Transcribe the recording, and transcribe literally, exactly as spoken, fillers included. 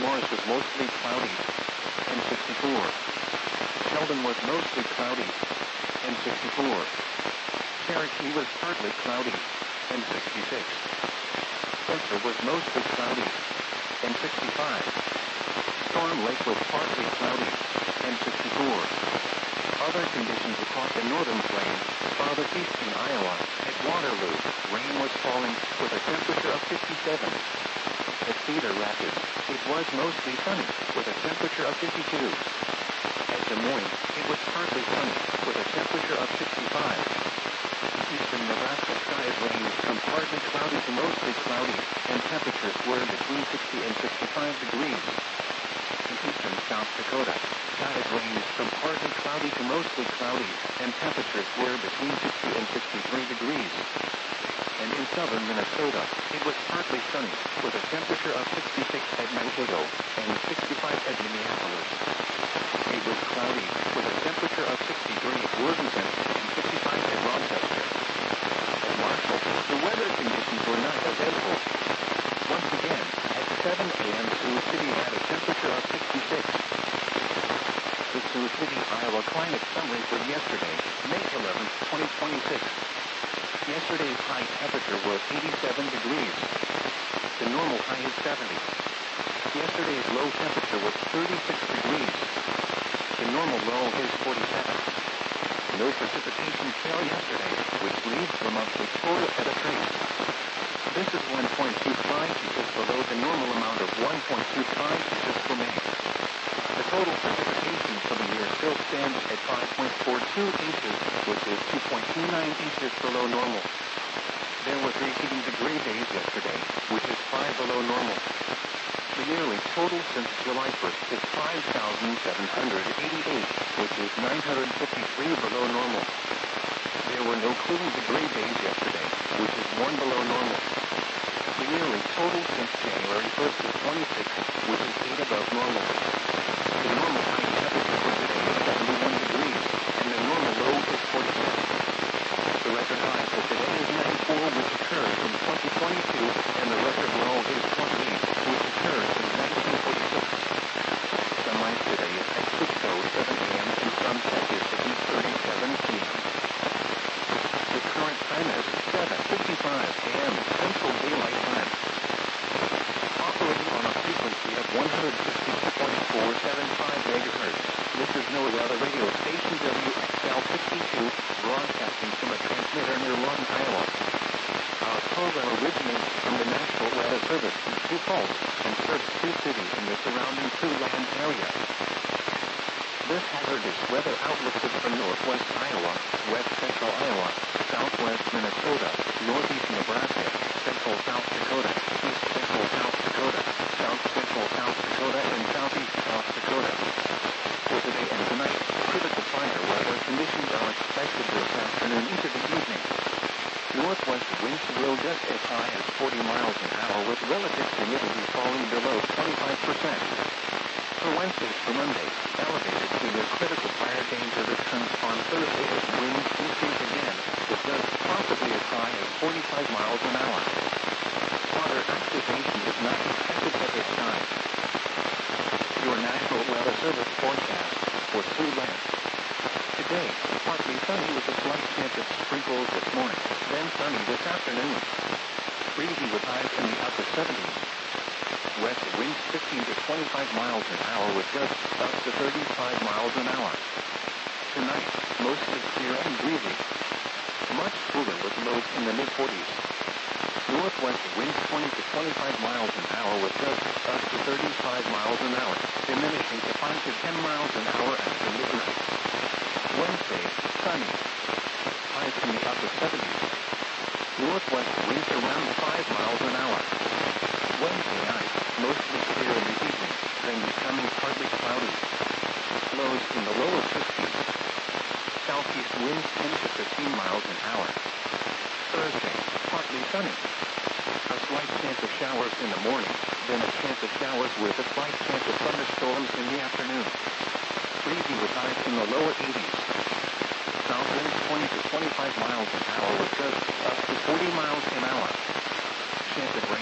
Morris was mostly cloudy, and sixty-four. Sheldon was mostly cloudy, and sixty-four. Cherokee was partly cloudy, and sixty-six. Spencer was mostly cloudy, and sixty-five. Storm Lake was partly cloudy, and sixty-four. Other conditions across the northern plains, farther east in Iowa, at Waterloo, rain was falling, with a temperature of fifty-seven. At Cedar Rapids, it was mostly sunny, with a temperature of fifty-two. At Des Moines, it was partly sunny, with a temperature of sixty-five. Eastern Nebraska skies ranged from partly cloudy to mostly cloudy, and temperatures were between sixty and sixty-five degrees. In eastern South Dakota, skies ranged from partly cloudy to mostly cloudy, and temperatures were between sixty and sixty-three degrees. And in southern Minnesota, it was partly sunny, with a temperature of sixty-six at Mankato, and sixty-five at Minneapolis. It was cloudy, with a temperature of sixty-three at Worthington, and fifty-five at Rochester. At Marshall, the weather conditions were not eventful. Once again, at seven a m Sioux City had a temperature of sixty-six. The Sioux City, Iowa climate summary for yesterday, May eleventh, twenty twenty-six. Yesterday's high temperature was eighty-seven degrees. The normal high is seventy. Yesterday's low temperature was thirty-six degrees. The normal low is forty-seven. No precipitation fell yesterday, which leaves Vermont Victoria at a trace. This is one point two five inches below the normal amount of one point two five inches for May. The total precipitation for the year still stands at five point four two inches, which is two point two nine inches below normal. There were three heating degree days yesterday, which is five below normal. The yearly total since July first is five thousand seven hundred eighty-eight, which is nine hundred fifty-three below normal. There were no cooling degree days yesterday, which is one below normal. The yearly total since January first is twenty-six, which is eight above normal. The normal high temperature for today is seventy-one degrees, and the normal low is forty-seven. The record high for today is ninety-four, which occurred in twenty twenty-two, and the record low is twenty-eight, which occurred in nineteen forty-six. Sunrise today is at six oh seven a m and sunset is at eight thirty-seven p m The current time is seven fifty-five a m Central Daylight Time. Operating on a frequency of one hundred sixty-two point four seven five megahertz, this is No Weather Radio Station W X L sixty-two, broadcasting from a transmitter near Lawton, Iowa. Our program originates from the National Weather Service in Sioux Falls and serves Sioux City and the surrounding Siouxland area. This hazardous weather outlook is for northwest Iowa, west central Iowa, southwest Minnesota, northeast Nebraska, central South Dakota, east central South Dakota, south central South Dakota, and southeast South Dakota. For today and tonight, critical fire weather conditions are expected this afternoon into the evening. Northwest winds will gust as high as forty miles an hour with relative humidity falling below twenty-five percent. For Wednesday through Monday, elevated to near critical fire danger returns on Thursday as winds increase again, with gusts possibly as high as forty-five miles an hour. Water activation is not expected at this time. Your National Weather Service forecast for Siouxland. Today, partly sunny with a slight chance of sprinkles this morning, then sunny this afternoon. Breezy with highs in the upper seventies. West winds fifteen to twenty-five miles an hour with gusts up to thirty-five miles an hour. Tonight, mostly clear and breezy. Much cooler with lows in the mid forties. Northwest winds twenty to twenty-five miles an hour with gusts up to thirty-five miles an hour, diminishing to five to ten miles an hour after midnight. Wednesday, sunny. Highs in the upper seventies. Northwest winds around five miles an hour. Wednesday night, mostly clear in the evening, then becoming partly cloudy. Lows in the lower fifties. Southeast winds ten to fifteen miles an hour. Thursday, partly sunny. A slight chance of showers in the morning, then a chance of showers with a slight chance of thunderstorms in the afternoon. Breezy with highs in the lower eighties. South winds twenty to twenty-five miles an hour with gusts up to forty miles an hour. Chance of rain